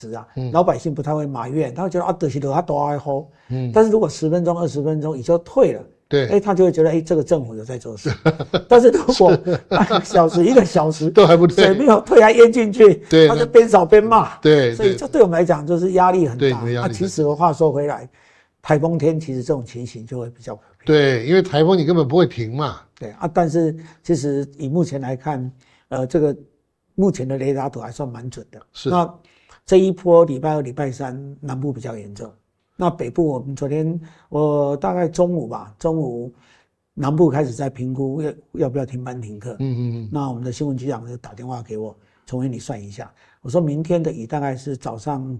老百姓不太会埋怨，他会觉得就是落啊大的雨，但是如果10分钟、20分钟也就退了。 对， 他就会觉得这个政府有在做事。但是如果半个小时、1个小时都还不退， 水没有退还淹进去， 对， 他就边扫边骂。 对， 所以这对我们来讲就是压力很大。 那其实话说回来，台风天其实这种情形就会比较可怕。 对，因为台风你根本不会停嘛。 对但是其实以目前来看，这个目前的雷达图还算蛮准的。 是。 那这一波礼拜2、礼拜3南部比较严重。那北部我们昨天我大概中午南部开始在评估要不要停班停课。那我们的新闻局长就打电话给我，崇文你算一下，我说明天的雨大概是早上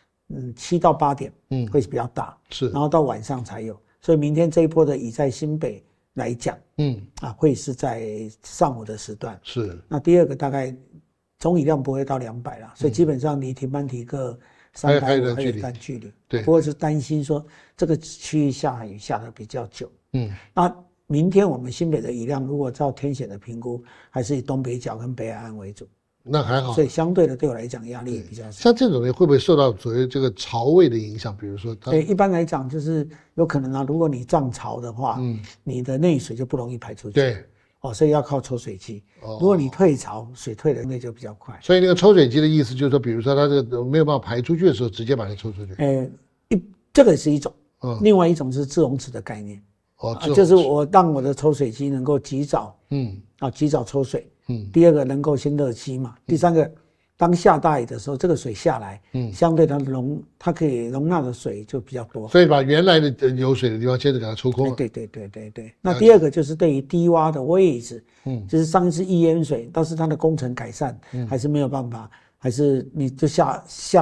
7到8点，会比较大， 是， 然后到晚上才有，所以明天这一波的雨在新北来讲，会是在上午的时段。 是。 那第二个大概总雨量不会到200啦，所以基本上离停班停课350还有一段距离。 对， 不过是担心说这个区域下雨下的比较久。那明天我们新北的雨量，如果照天险的评估，还是以东北角跟北海岸为主。 那还好， 所以相对的对我来讲压力也比较小。 像这种人会不会受到所谓这个潮位的影响？比如说一般来讲就是有可能如果你涨潮的话，你的内水就不容易排出去。 对。 所以要靠抽水机。如果你退潮，水退的那就比较快。 所以那个抽水机的意思就是说，比如说它这个没有办法排出去的时候，直接把它抽出去。 这个是一种。另外一种是自溶池的概念。就是我让我的抽水机能够及早，及早抽水。第二个能够先热机嘛。第三个，当下大雨的时候，这个水下来，相对它可以容纳的水就比较多。 所以把原来的有水的地方接着给它抽空了。 对。那第二个就是对于低洼的位置，就是上一次易淹水，但是它的工程改善，还是没有办法。还是你就下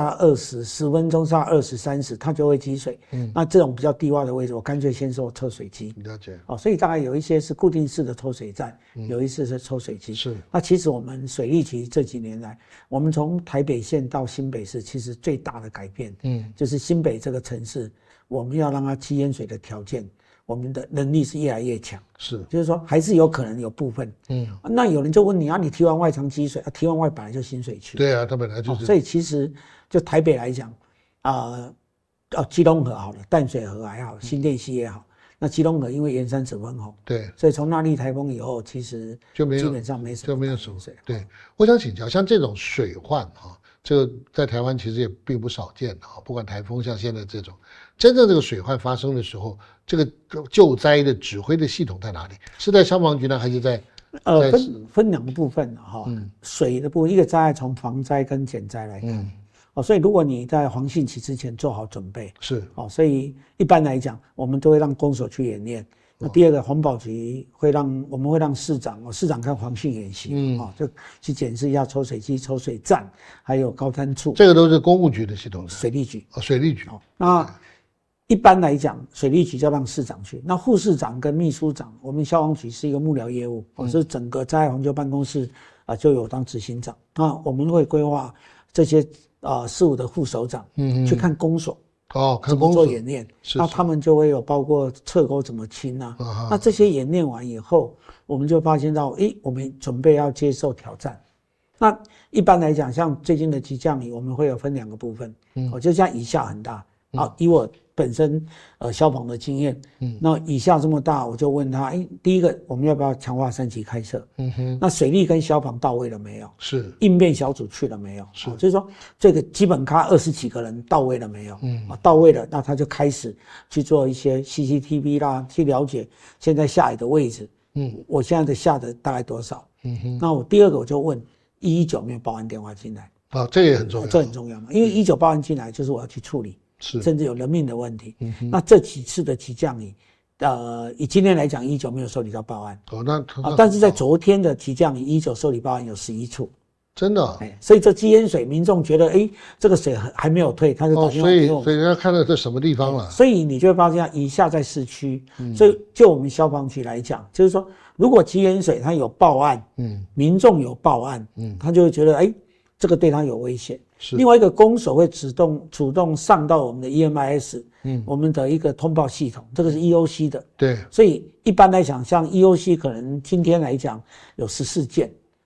10分钟下20、30，它就会积水。那这种比较低洼的位置，我干脆先做抽水机。 了解。 所以大概有一些是固定式的抽水站，有一些是抽水机。 是。 那其实我们水利局这几年来，我们从台北县到新北市，其实最大的改变，就是新北这个城市，我们要让它积淹水的条件，我们的能力是越来越强。 是。就是说还是有可能有部分。那有人就问你你堤防外常积水堤防外本来就新水区。 对它本来就是。 所以其实就台北来讲基隆河好了，淡水河还好，新店溪也好。那基隆河因为沿山十分红， 对， 所以从那莉台风以后，其实基本上没什么， 就没有水。对，我想请教，像这种水患这个在台湾其实也并不少见不管台风像现在这种，真正这个水患发生的时候，这个救灾的指挥的系统在哪里？是在消防局呢，还是在？ 分两个部分水的部分，一个灾害从防灾跟减灾来看。所以如果你在黄汛期之前做好准备， 是所以一般来讲，我们都会让公所去演练。那第二个，环保局我们会让市长看黄汛演习，就去检视一下抽水机、抽水站，还有高滩处。 这个都是公务局的系统， 水利局。 水利局。 那一般来讲，水利局就让市长去。那副市长跟秘书长，我们消防局是一个幕僚业务，是整个灾害防救办公室就有当执行长。那我们会规划这些事务的副首长，去看公所。怎么做演练？那他们就会有包括侧沟怎么清那这些演练完以后，我们就发现到，我们准备要接受挑战。那一般来讲，像最近的急降雨，我们会有分2个部分。就像雨下很大，以我本身消防的经验，那雨下这么大，我就问他，第一个我们要不要强化3级开设？那水利跟消防到位了没有？ 是。 应变小组去了没有？是。就是说这个基本咖20几个人到位了没有？到位了，那他就开始去做一些 CCTV 啦，去了解现在下雨的位置。我现在的下的大概多少？那我第二个我就问119没有报案电话进来？ 这也很重要。 这很重要嘛，因为119报案进来就是我要去处理。甚至有人命的问题。那这几次的急降雨，以今天来讲，119没有受理到报案。但是在昨天的急降雨，119受理报案有11处。 真的。 所以这积淹水，民众觉得，这个水还没有退，他就打电话给我。 所以人家看到这什么地方了。 所以你就会发现，以下在市区。所以就我们消防局来讲，就是说，如果积淹水，他有报案，民众有报案，他就会觉得，这个对他有危险。另外一个公所会主动上到我们的 EMIS，我们的一个通报系统，这个是 EOC 的。 对。 所以一般来讲，像 EOC 可能今天来讲有14件，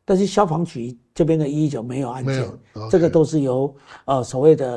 但是消防局这边的119没有案件， 没有， 这个都是由所谓的